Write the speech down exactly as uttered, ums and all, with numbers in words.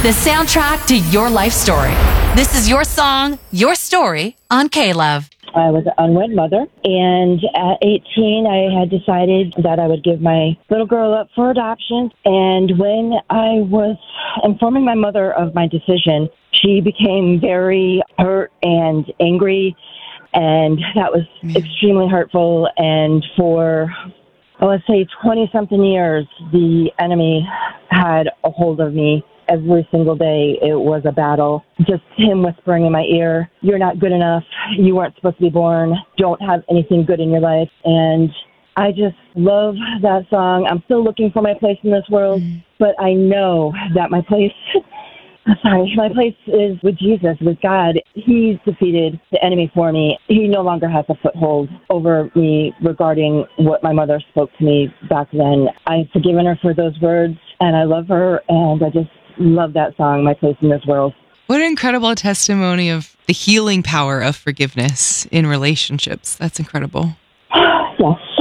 the soundtrack to your life story. This is your song, your story on K-Love. I was an unwed mother, and at eighteen, I had decided that I would give my little girl up for adoption. And when I was informing my mother of my decision, she became very hurt and angry, and that was mm. extremely hurtful. And for, I would say, twenty-something years, the enemy had a hold of me. Every single day, it was a battle. Just him whispering in my ear, you're not good enough. You weren't supposed to be born. Don't have anything good in your life. And I just love that song. I'm still looking for my place in this world, mm. but I know that my place, sorry, my place is with Jesus, with God. He's defeated the enemy for me. He no longer has a foothold over me regarding what my mother spoke to me back then. I've forgiven her for those words, and I love her, and I just love that song, My Place in This World. What an incredible testimony of the healing power of forgiveness in relationships. That's incredible. Yes.